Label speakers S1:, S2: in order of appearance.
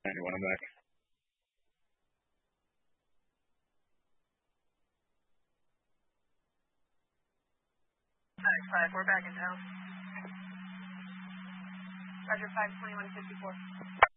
S1: 91, I'm back.
S2: Five, we're back in town. Roger, 52154.